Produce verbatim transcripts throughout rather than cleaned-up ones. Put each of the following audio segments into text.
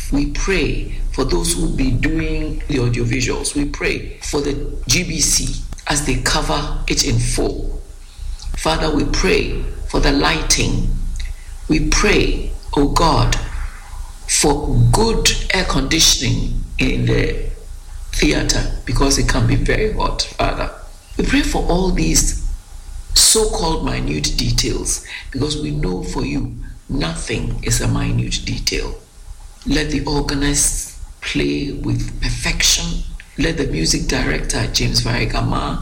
We pray for those who will be doing the audiovisuals. We pray for the G B C as they cover it in full. Father, we pray for the lighting. We pray, oh God, for good air conditioning in the theater because it can be very hot, Father. We pray for all these so-called minute details because we know for you nothing is a minute detail. Let the organist play with perfection. Let the music director, James Varigama,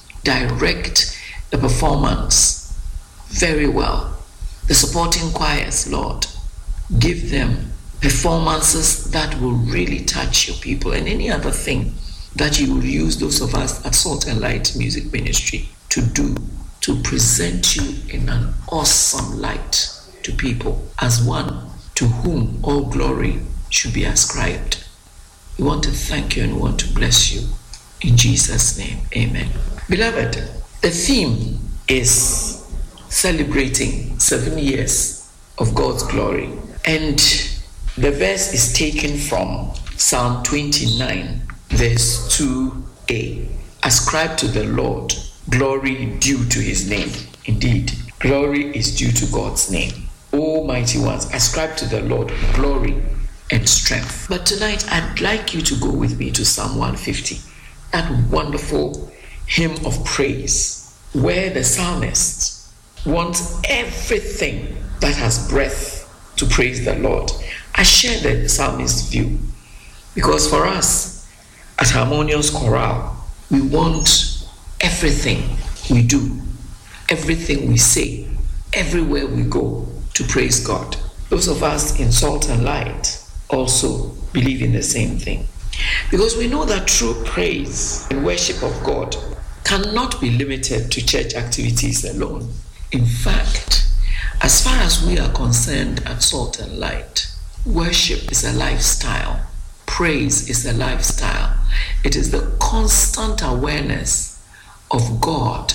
direct the performance very well. The supporting choirs, Lord, give them performances that will really touch your people, and any other thing that you will use those of us at Salt and Light Music Ministry to do to present you in an awesome light to people as one to whom all glory should be ascribed. We want to thank you and we want to bless you. In Jesus' name, amen. Beloved, the theme is celebrating seven years of God's glory. And the verse is taken from Psalm twenty-nine, verse two a. Ascribe to the Lord glory due to his name. Indeed, glory is due to God's name. O mighty ones, ascribe to the Lord glory and strength. But tonight, I'd like you to go with me to Psalm one fifty, that wonderful hymn of praise, where the psalmist wants everything that has breath to praise the Lord. I share the psalmist's view because for us at Harmonious Chorale, we want everything we do, everything we say, everywhere we go to praise God. Those of us in Salt and Light also believe in the same thing because we know that true praise and worship of God cannot be limited to church activities alone. In fact, as far as we are concerned at Salt and Light, worship is a lifestyle. Praise is a lifestyle. It is the constant awareness of God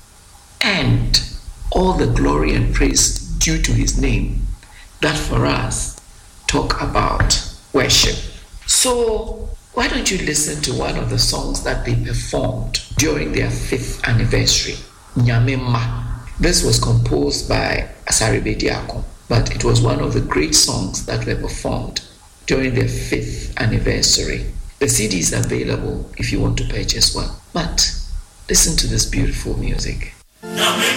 and all the glory and praise due to his name that for us talk about worship. So why don't you listen to one of the songs that they performed during their fifth anniversary, Nyamema. This was composed by Asari Bediako, but it was one of the great songs that were performed during their fifth anniversary. The C D is available if you want to purchase one. But listen to this beautiful music.